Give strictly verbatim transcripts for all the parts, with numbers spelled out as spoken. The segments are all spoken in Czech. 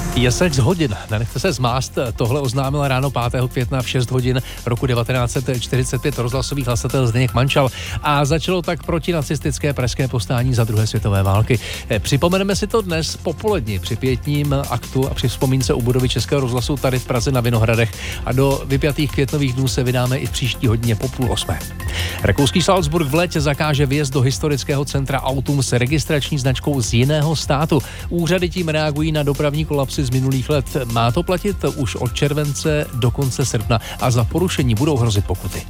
Je sex hodin, nenechte se zmást, tohle oznámil ráno pátého května v šest hodin roku devatenáct set čtyřicet pět rozhlasový hlasatel Zdeněk Mančal a začalo tak protinacistické pražské povstání za druhé světové války. Připomeneme si to dnes popolední při pětním aktu a při vzpomínce u budovy Českého rozhlasu tady v Praze na Vinohradech a do vypjatých květnových dnů se vydáme i v příští hodině po půl osmé. Rakouský Salzburg v létě zakáže vjezd do historického centra autům s registrační značkou z jiného státu. Úřady tím reagují na dopravní kolapsy z minulých let. Má to platit už od července do konce srpna a za porušení budou hrozit pokuty.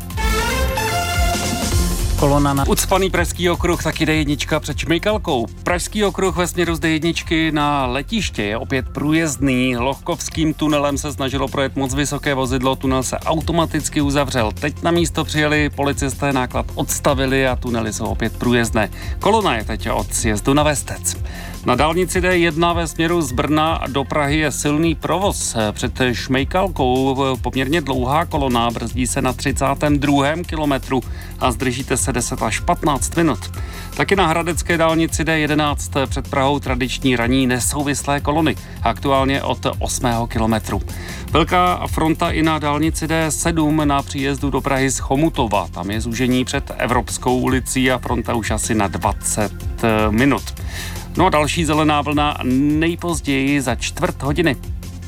Kolona na ucpaný Pražský okruh, taky dé jedna před Šmejkalkou. Pražský okruh ve směru z dé jedna na letiště je opět průjezdný. Lohkovským tunelem se snažilo projet moc vysoké vozidlo, tunel se automaticky uzavřel. Teď na místo přijeli policisté, náklad odstavili a tunely jsou opět průjezdné. Kolona je teď od sjezdu na Vestec. Na dálnici dé jedna ve směru z Brna do Prahy je silný provoz. Před Šmejkalkou poměrně dlouhá kolona, brzdí se na třicátém druhém kilometru a zdržíte se deset až patnáct minut. Taky na hradecké dálnici dé jedenáct před Prahou tradiční ranní nesouvislé kolony, aktuálně od osmého kilometru. Velká fronta i na dálnici dé sedm na příjezdu do Prahy z Chomutova. Tam je zúžení před Evropskou ulicí a fronta už asi na dvacet minut. No a další zelená vlna nejpozději za čtvrt hodiny.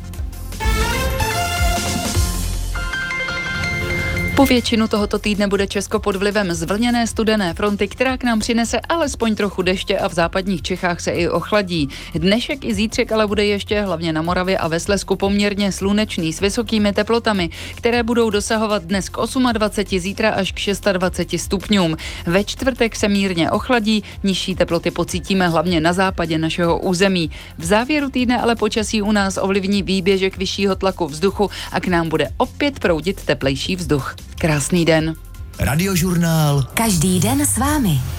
Po většinu tohoto týdne bude Česko pod vlivem zvlněné studené fronty, která k nám přinese alespoň trochu deště a v západních Čechách se i ochladí. Dnešek i zítřek ale bude ještě hlavně na Moravě a ve Slezsku poměrně slunečný s vysokými teplotami, které budou dosahovat dnes k dvaceti osmi, zítra až k dvaceti šesti stupňům. Ve čtvrtek se mírně ochladí, nižší teploty pocítíme hlavně na západě našeho území. V závěru týdne ale počasí u nás ovlivní výběžek vyššího tlaku vzduchu a k nám bude opět proudit teplejší vzduch. Krásný den. Radiožurnál. Každý den s vámi.